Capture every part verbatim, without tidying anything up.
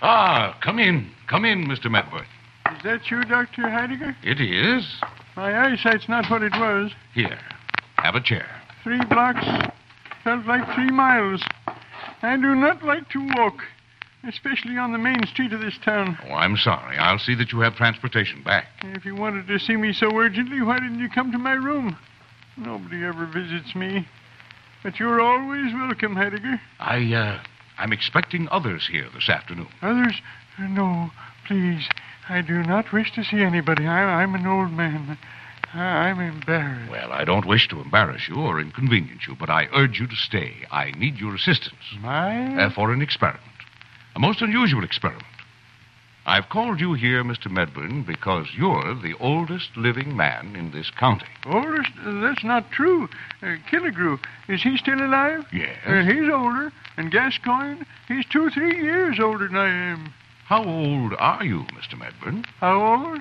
Ah, come in. Come in, Mister Medworth. Is that you, Doctor Heidegger? It is. My eyesight's not what it was. Here, have a chair. Three blocks felt like three miles. I do not like to walk, especially on the main street of this town. Oh, I'm sorry. I'll see that you have transportation back. If you wanted to see me so urgently, why didn't you come to my room? Nobody ever visits me. But you're always welcome, Heidegger. I, uh, I'm expecting others here this afternoon. Others? No, please. I do not wish to see anybody. I, I'm an old man. I, I'm embarrassed. Well, I don't wish to embarrass you or inconvenience you, but I urge you to stay. I need your assistance. My? Uh, for an experiment. A most unusual experiment. I've called you here, Mister Medburn, because you're the oldest living man in this county. Oldest? Uh, that's not true. Uh, Killigrew, is he still alive? Yes. Uh, he's older. And Gascoigne, he's two, three years older than I am. How old are you, Mister Medburn? How old?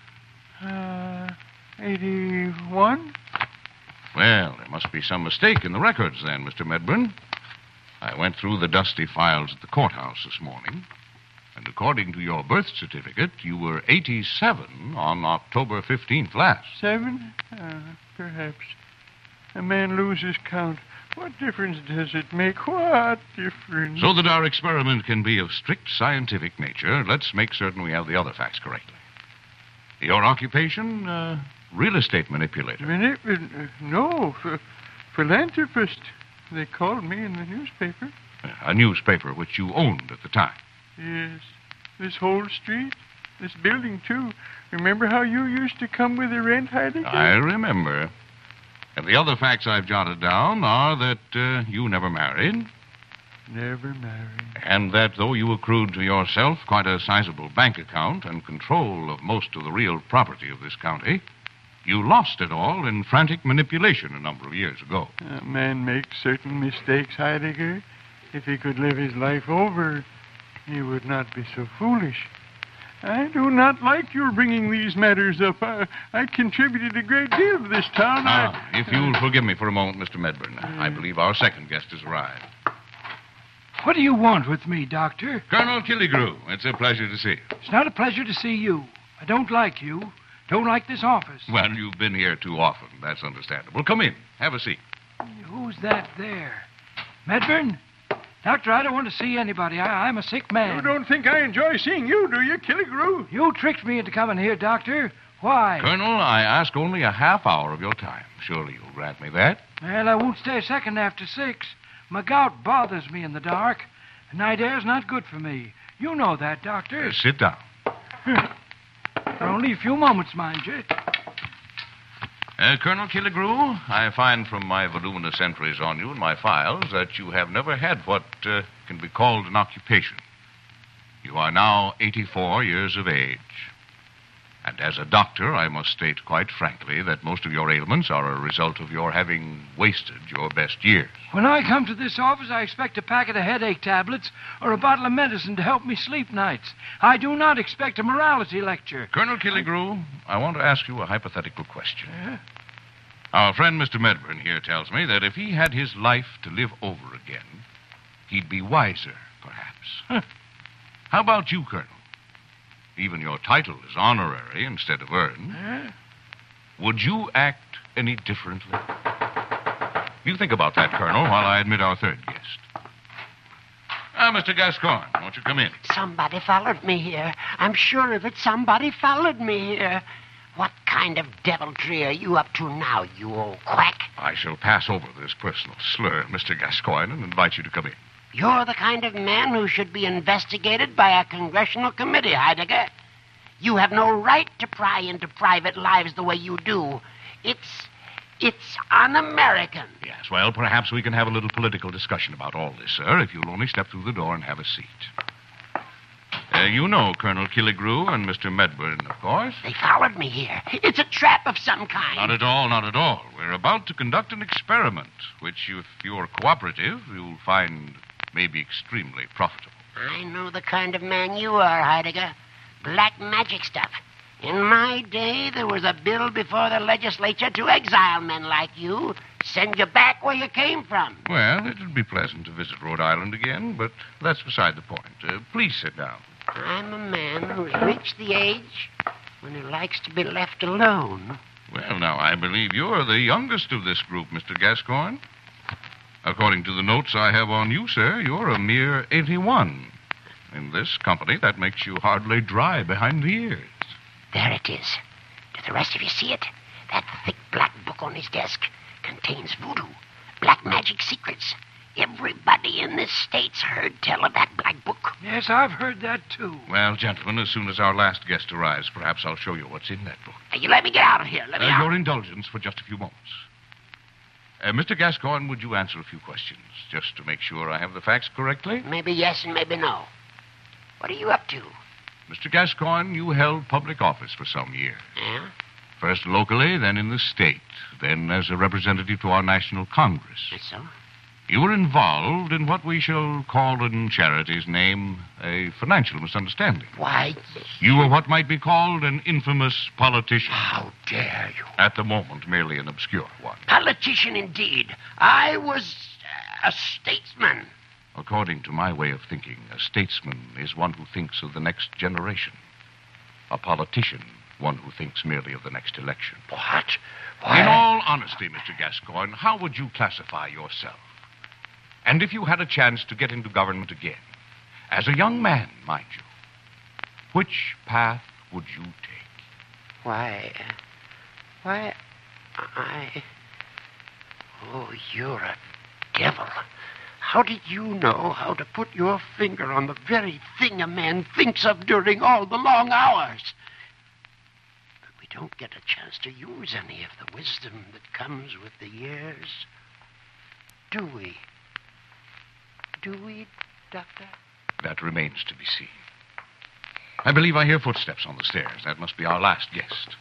Uh, eighty-one? Well, there must be some mistake in the records then, Mister Medburn. I went through the dusty files at the courthouse this morning, and according to your birth certificate, you were eighty-seven on October fifteenth last. Seven? Uh, perhaps. A man loses count. What difference does it make? What difference? So that our experiment can be of strict scientific nature, let's make certain we have the other facts correctly. Your occupation, uh, real estate manipulator. Manip- uh, no, ph- philanthropist. They called me in the newspaper. A newspaper which you owned at the time. Yes. This whole street. This building, too. Remember how you used to come with the rent, Heidegger? I remember. And the other facts I've jotted down are that uh, you never married. Never married. And that though you accrued to yourself quite a sizable bank account and control of most of the real property of this county, you lost it all in frantic manipulation a number of years ago. A man makes certain mistakes, Heidegger. If he could live his life over, he would not be so foolish. I do not like your bringing these matters up. I, I contributed a great deal to this town. Ah, I, if you'll forgive me for a moment, Mister Medburn, I believe our second guest has arrived. What do you want with me, Doctor? Colonel Killigrew, it's a pleasure to see you. It's not a pleasure to see you. I don't like you. Don't like this office. Well, you've been here too often. That's understandable. Come in. Have a seat. Who's that there? Medburn? Doctor, I don't want to see anybody. I, I'm a sick man. You don't think I enjoy seeing you, do you, Killigrew? You tricked me into coming here, Doctor. Why? Colonel, I ask only a half hour of your time. Surely you'll grant me that. Well, I won't stay a second after six. My gout bothers me in the dark. Night air's not good for me. You know that, Doctor. Uh, sit down. For only a few moments, mind you. Uh, Colonel Killigrew, I find from my voluminous entries on you in my files that you have never had what uh, can be called an occupation. You are now eighty-four years of age. And as a doctor, I must state quite frankly that most of your ailments are a result of your having wasted your best years. When I come to this office, I expect a packet of headache tablets or a bottle of medicine to help me sleep nights. I do not expect a morality lecture. Colonel Killigrew, I want to ask you a hypothetical question. Uh, Our friend Mister Medburn here tells me that if he had his life to live over again, he'd be wiser, perhaps. Huh. How about you, Colonel? Even your title is honorary instead of earned. uh, Would you act any differently? You think about that, Colonel, while I admit our third guest. Ah, Mister Gascoigne, won't you come in? Somebody followed me here. I'm sure of it. Somebody followed me here. What kind of deviltry are you up to now, you old quack? I shall pass over this personal slur, Mister Gascoigne, and invite you to come in. You're the kind of man who should be investigated by a congressional committee, Heidegger. You have no right to pry into private lives the way you do. It's... it's un-American. Yes, well, perhaps we can have a little political discussion about all this, sir, if you'll only step through the door and have a seat. Uh, you know Colonel Killigrew and Mister Medburn, of course. They followed me here. It's a trap of some kind. Not at all, not at all. We're about to conduct an experiment, which, if you're cooperative, you'll find may be extremely profitable. I know the kind of man you are, Heidegger. Black magic stuff. In my day, there was a bill before the legislature to exile men like you, send you back where you came from. Well, it would be pleasant to visit Rhode Island again, but that's beside the point. Uh, please sit down. I'm a man who's reached the age when he likes to be left alone. Well, now, I believe you're the youngest of this group, Mister Gascoigne. According to the notes I have on you, sir, you're a mere eighty-one. In this company, that makes you hardly dry behind the ears. There it is. Do the rest of you see it? That thick black book on his desk contains voodoo, black magic secrets. Everybody in this state's heard tell of that black book. Yes, I've heard that, too. Well, gentlemen, as soon as our last guest arrives, perhaps I'll show you what's in that book. Now, you let me get out of here. Let me Uh, out. your indulgence for just a few moments. Uh, Mister Gascoigne, would you answer a few questions, just to make sure I have the facts correctly? Maybe yes and maybe no. What are you up to? Mister Gascoigne, you held public office for some years. Yeah? First locally, then in the state, then as a representative to our National Congress. That's so? You were involved in what we shall call in Charity's name a financial misunderstanding. Why? You were what might be called an infamous politician. How dare you? At the moment, merely an obscure one. Politician indeed. I was uh, a statesman. According to my way of thinking, a statesman is one who thinks of the next generation. A politician, one who thinks merely of the next election. What? In all honesty, Mister Gascoigne, how would you classify yourself? And if you had a chance to get into government again, as a young man, mind you, which path would you take? Why? uh, Why, I... Oh, you're a devil. How did you know how to put your finger on the very thing a man thinks of during all the long hours? But we don't get a chance to use any of the wisdom that comes with the years. Do we? Do we, Doctor? That remains to be seen. I believe I hear footsteps on the stairs. That must be our last guest.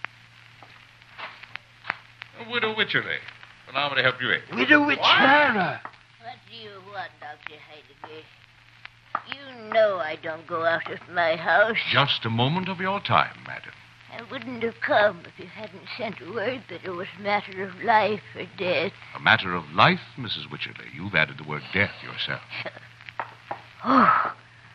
Widow Wycherley. Allow me to help you in. Widow Witch. Clara! What do you want, Doctor Heidegger? You know I don't go out of my house. Just a moment of your time, madam. I wouldn't have come if you hadn't sent word that it was a matter of life or death. A matter of life, Missus Wycherley. You've added the word death yourself. Oh,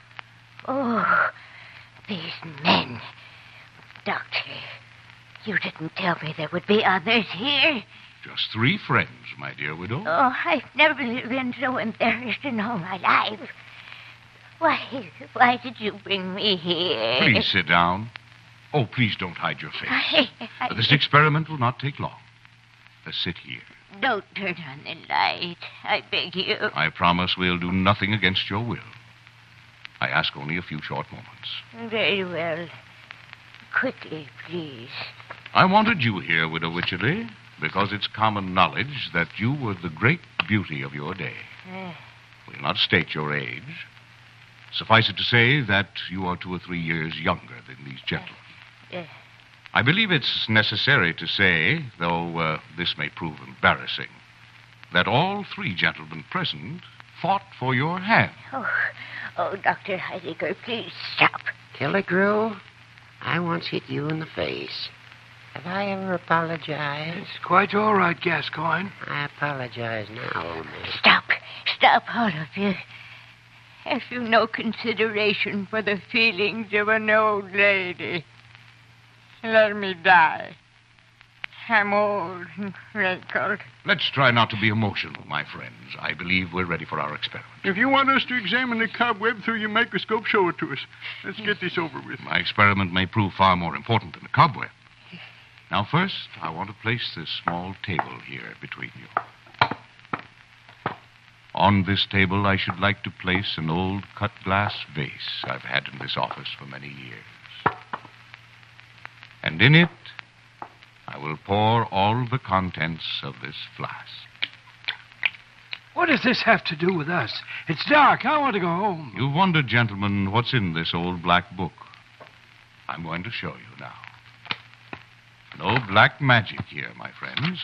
oh, these men. Doctor, you didn't tell me there would be others here. Just three friends, my dear widow. Oh, I've never been so embarrassed in all my life. Why, why did you bring me here? Please sit down. Oh, please don't hide your face. I, I, This experiment will not take long. Uh, sit here. Don't turn on the light. I beg you. I promise we'll do nothing against your will. I ask only a few short moments. Very well. Quickly, please. I wanted you here, Widow Wycherley, because it's common knowledge that you were the great beauty of your day. Uh, We'll not state your age. Suffice it to say that you are two or three years younger than these gentlemen. uh, I believe it's necessary to say, though uh, this may prove embarrassing, that all three gentlemen present fought for your hand. oh, oh, Doctor Heidegger, please stop. Killigrew, I once hit you in the face. Have I ever apologized? It's quite all right, Gascoigne. I apologize now, old man. Stop. Stop, all of you. Have you no consideration for the feelings of an old lady? Let me die. I'm old and wrinkled. Let's try not to be emotional, my friends. I believe we're ready for our experiment. If you want us to examine the cobweb through your microscope, show it to us. Let's get this over with. My experiment may prove far more important than the cobweb. Now, first, I want to place this small table here between you. On this table, I should like to place an old cut-glass vase I've had in this office for many years. And in it, I will pour all the contents of this flask. What does this have to do with us? It's dark. I want to go home. You've wondered, gentlemen, what's in this old black book. I'm going to show you now. No black magic here, my friends.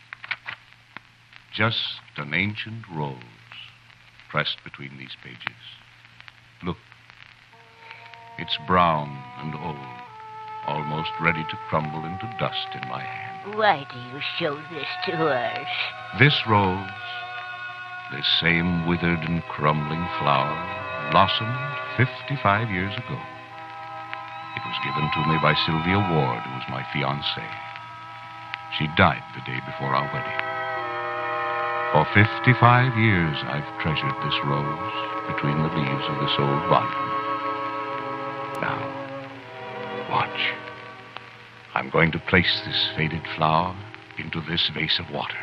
Just an ancient rose pressed between these pages. Look. It's brown and old, almost ready to crumble into dust in my hand. Why do you show this to us? This rose, this same withered and crumbling flower, blossomed fifty-five years ago. It was given to me by Sylvia Ward, who was my fiancée. She died the day before our wedding. For fifty-five years, I've treasured this rose between the leaves of this old volume. Now, watch. I'm going to place this faded flower into this vase of water.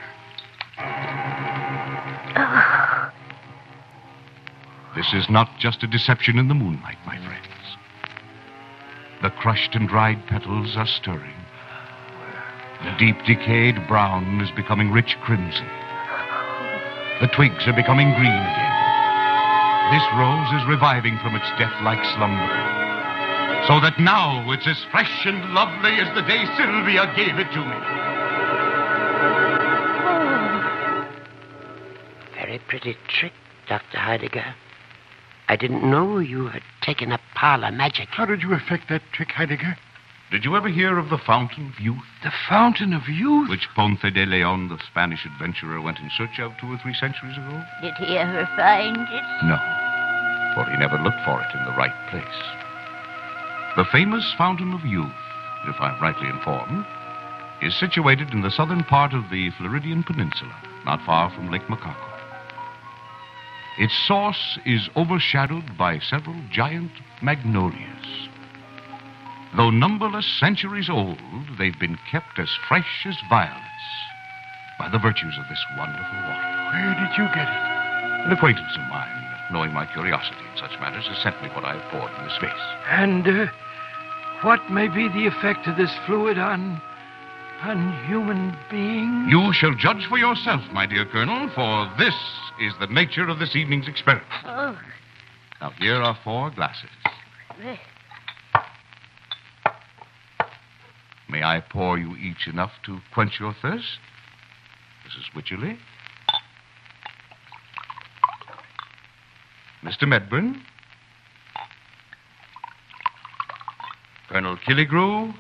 This is not just a deception in the moonlight, my friends. The crushed and dried petals are stirring. The deep decayed brown is becoming rich crimson. The twigs are becoming green again. This rose is reviving from its death-like slumber. So that now it's as fresh and lovely as the day Sylvia gave it to me. Very pretty trick, Doctor Heidegger. I didn't know you had taken up parlor magic. How did you effect that trick, Heidegger? Did you ever hear of the Fountain of Youth? The Fountain of Youth? Which Ponce de Leon, the Spanish adventurer, went in search of two or three centuries ago? Did he ever find it? No, for he never looked for it in the right place. The famous Fountain of Youth, if I'm rightly informed, is situated in the southern part of the Floridian Peninsula, not far from Lake Makako. Its source is overshadowed by several giant magnolias. Though numberless centuries old, they've been kept as fresh as violets by the virtues of this wonderful water. Where did you get it? An acquaintance of mine, knowing my curiosity in such matters, has sent me what I've poured in this vase. And uh, what may be the effect of this fluid on, on human beings? You shall judge for yourself, my dear Colonel, for this is the nature of this evening's experiment. Oh. Now, here are four glasses. May I pour you each enough to quench your thirst? Missus Wycherley? Mister Medburn? Colonel Killigrew?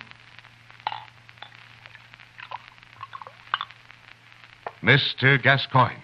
Mister Gascoigne?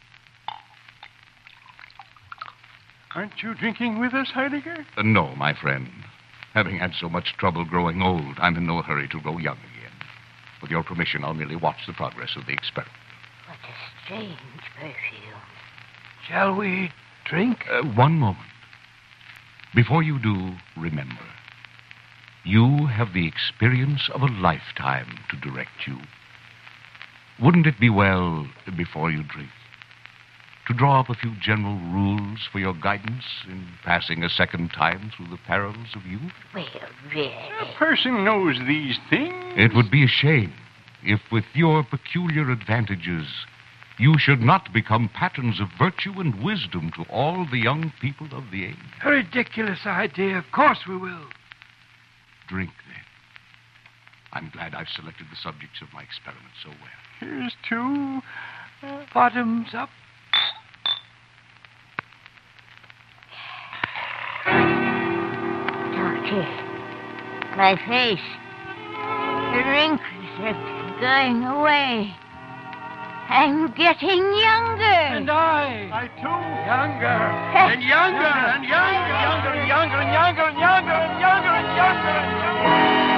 Aren't you drinking with us, Heidegger? Uh, no, my friend. Having had so much trouble growing old, I'm in no hurry to grow young again. With your permission, I'll merely watch the progress of the experiment. What a strange perfume. Shall we drink? Uh, one moment. Before you do, remember, you have the experience of a lifetime to direct you. Wouldn't it be well, before you drink, to draw up a few general rules for your guidance in passing a second time through the perils of youth? Well, really. A person knows these things. It would be a shame if, with your peculiar advantages, you should not become patterns of virtue and wisdom to all the young people of the age. A ridiculous idea. Of course we will. Drink, then. I'm glad I've selected the subjects of my experiment so well. Here's two. Uh, bottoms up. Doctor, my face, the wrinkles are going away. I'm getting younger. And I. I, too. Younger. And younger. And younger. Younger and younger and younger and younger and younger and younger and younger.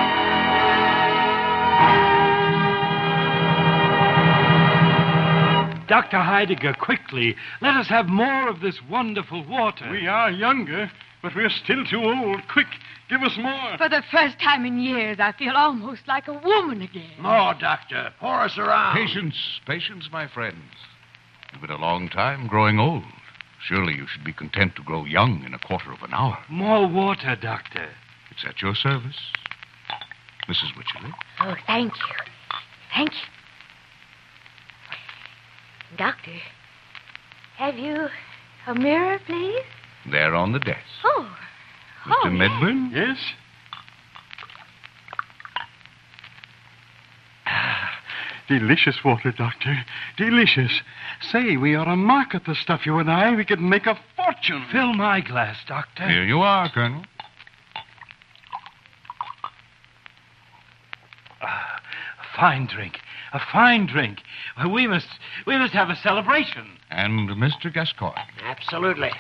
Doctor Heidegger, quickly, let us have more of this wonderful water. We are younger, but we're still too old. Quick, give us more. For the first time in years, I feel almost like a woman again. More, Doctor. Pour us around. Patience, patience, my friends. You've been a long time growing old. Surely you should be content to grow young in a quarter of an hour. More water, Doctor. It's at your service. Missus Wycherley. Oh, thank you. Thank you. Doctor, have you a mirror, please? There on the desk. Oh. Mister Oh, Medburn? Yes? Ah, delicious water, Doctor. Delicious. Say, we ought to market the stuff, you and I. We could make a fortune. Fill my glass, Doctor. Here you are, Colonel. fine drink. A fine drink. Well, we must we must have a celebration. And Mister Gascoigne. Absolutely.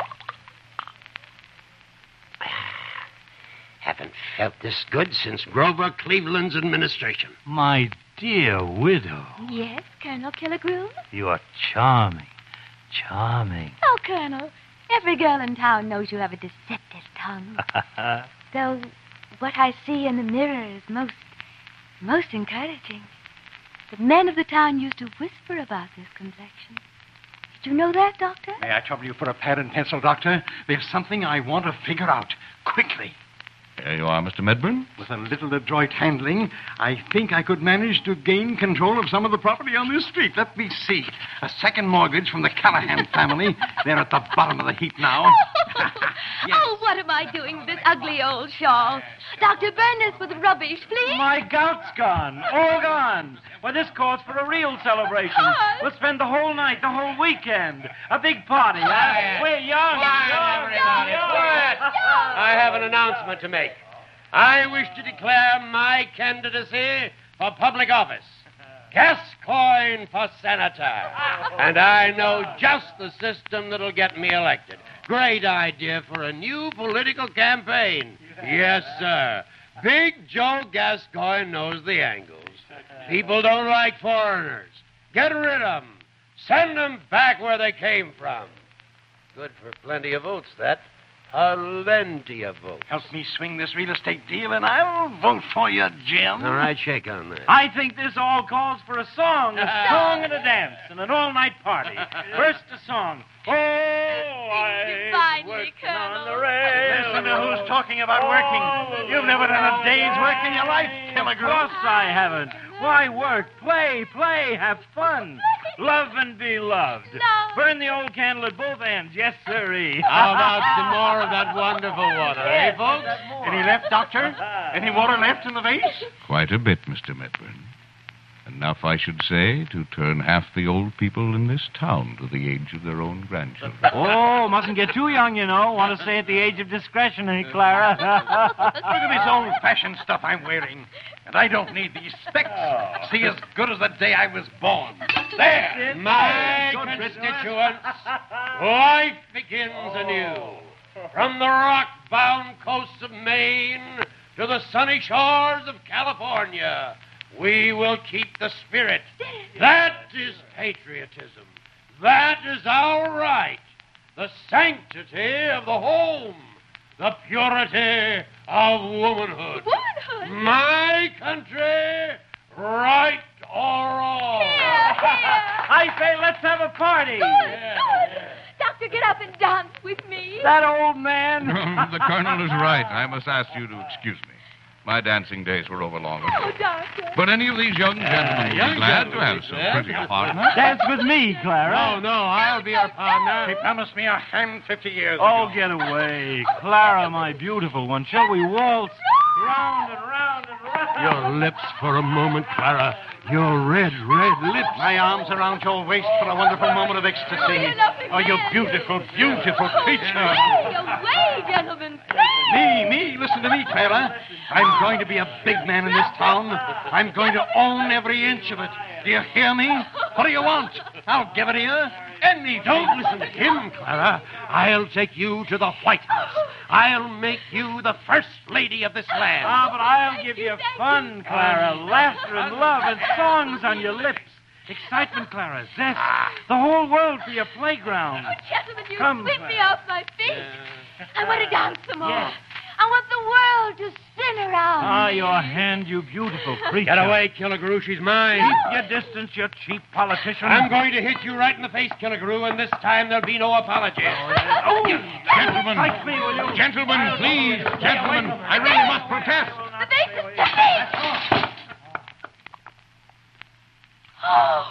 Haven't felt this good since Grover Cleveland's administration. My dear widow. Yes, Colonel Killigrew? You are charming. Charming. Oh, Colonel, every girl in town knows you have a deceptive tongue. Though what I see in the mirror is most, most encouraging. The men of the town used to whisper about this complexion. Did you know that, Doctor? May I trouble you for a pad and pencil, Doctor? There's something I want to figure out quickly. There you are, Mister Medburn. With a little adroit handling, I think I could manage to gain control of some of the property on this street. Let me see. A second mortgage from the Callahan family. They're at the bottom of the heap now. Yes. Oh, what am I doing with this ugly old shawl? Doctor, burn this with rubbish, please. My gout's gone. All gone. Well, this calls for a real celebration. What? We'll spend the whole night, the whole weekend. A big party, huh? We're young. Quiet, young, everybody, young, quiet. young. I have an announcement to make. I wish to declare my candidacy for public office. Gascoigne for senator. And I know just the system that'll get me elected. Great idea for a new political campaign. Yes, sir. Big Joe Gascoigne knows the angles. People don't like foreigners. Get rid of them. Send them back where they came from. Good for plenty of votes, that. Plenty of votes. Help me swing this real estate deal, and I'll vote for you, Jim. All right, shake on that. I think this all calls for a song, a song and a dance, and an all-night party. First, a song. Oh, I Divinely, working on Colonel. the rail. Listen to who's talking about working. You've never done a day's work in your life, Killigrew. Of course I haven't. Why work? Play, play, have fun. Love and be loved. Love. Burn the old candle at both ends. Yes, sirree. How about some more of that wonderful water, eh, folks? Any left, Doctor? Any water left in the vase? Quite a bit, Mister Medburn. Enough, I should say, to turn half the old people in this town to the age of their own grandchildren. Oh, mustn't get too young, you know. Want to stay at the age of discretion, eh, Clara? Look at this old-fashioned stuff I'm wearing. And I don't need these specs. See as good as the day I was born. There! My constituents, life begins anew. From the rock-bound coasts of Maine to the sunny shores of California, we will keep the spirit. That is patriotism. That is our right. The sanctity of the home. The purity of womanhood. Womanhood? My country, right or wrong. I say, let's have a party. Good, good. Doctor, get up and dance with me. That old man. The colonel is right. I must ask you to excuse me. My dancing days were over long ago. Oh, Doctor. But any of these young gentlemen will be glad to have so pretty a partner. Dance with me, Clara. No, no, I'll be your partner. He promised me a hand fifty years Oh, ago. get away. Clara, my beautiful one. Shall we waltz? Round and round and round. Your lips for a moment, Clara. Your red, red lips. My arms around your waist for a wonderful moment of ecstasy. Oh, you're lovely Oh, you man. beautiful, beautiful creature. Away, away, gentlemen. Me, me, listen to me, Clara. I'm going to be a big man in this town. I'm going to own every inch of it. Do you hear me? What do you want? I'll give it to you. Anything. Don't listen to him, Clara. I'll take you to the White House. I'll make you the first lady of this land. Ah, but I'll give you fun, Clara. Laughter and love and songs on your lips. Excitement, Clara. Zest. The whole world for your playground. Oh, gentlemen, you Come, whip me Clara. off my feet. I want to dance some more. Yes. I want the world to spin around Ah, me. your hand, you beautiful creature. Get away, Killigrew. She's mine. Keep your distance, you cheap politician. I'm going to hit you right in the face, Killigrew, and this time there'll be no apology. Oh, Gentlemen, strike me, will you? gentlemen, please, gentlemen, I really must protest. The vase is tipping. Oh,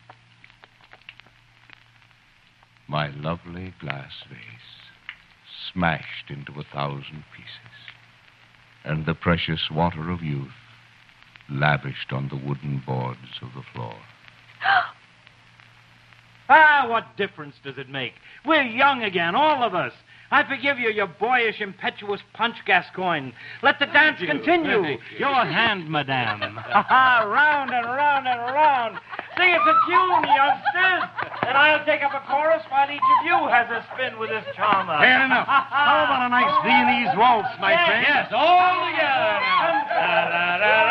My lovely glass vase, smashed into a thousand pieces, and the precious water of youth lavished on the wooden boards of the floor. Ah, what difference does it make? We're young again, all of us. I forgive you your boyish, impetuous punch, Gascoigne. Let the dance continue. Your hand, madame. Round and round and round. Sing us a tune, youngsters. And I'll take up a chorus while each of you has a spin with this charmer. Fair enough. How about a nice Viennese waltz, my Yes, friend? yes, all together now.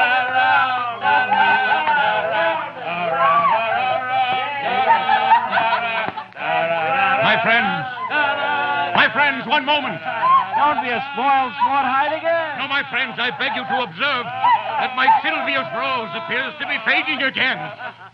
My friends, my friends, one moment. Don't be a spoiled sport, Heidegger. No, my friends, I beg you to observe that my Sylvia's rose appears to be fading again.